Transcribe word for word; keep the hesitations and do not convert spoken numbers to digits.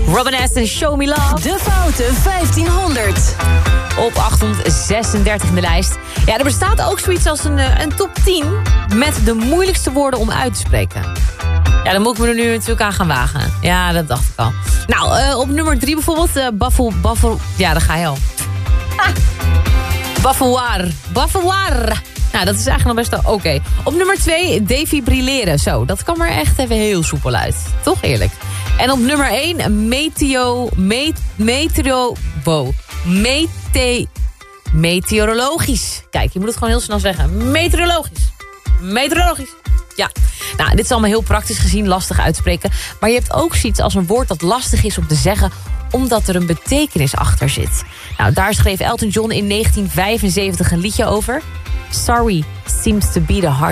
Robin S. en Show Me Love. De Foute vijftienhonderd. Op achthonderdzesendertig in de lijst. Ja, er bestaat ook zoiets als een, een top tien... met de moeilijkste woorden om uit te spreken. Ja, dan moet ik me er nu natuurlijk aan gaan wagen. Ja, dat dacht ik al. Nou, uh, op nummer drie bijvoorbeeld... Uh, Baffel, baffel, ja, daar ga je al. Ah. Baffouar. Baffouar. Nou, dat is eigenlijk nog best oké. Okay. Op nummer twee, defibrilleren. Zo, dat kwam er echt even heel soepel uit. Toch eerlijk. En op nummer één, meteo... Met, meteo... Wow. Mete, meteorologisch. Kijk, je moet het gewoon heel snel zeggen. Meteorologisch. Meteorologisch. Ja. Nou, dit is allemaal heel praktisch gezien lastig uitspreken. Maar je hebt ook zoiets als een woord dat lastig is om te zeggen... omdat er een betekenis achter zit. Nou, daar schreef Elton John in negentien vijfenzeventig een liedje over. Sorry seems to be the hard